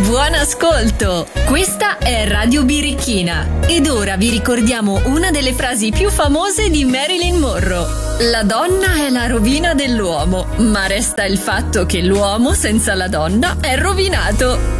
Buon ascolto! Questa è Radio Birichina ed ora vi ricordiamo una delle frasi più famose di Marilyn Monroe. La donna è la rovina dell'uomo, ma resta il fatto che l'uomo senza la donna è rovinato.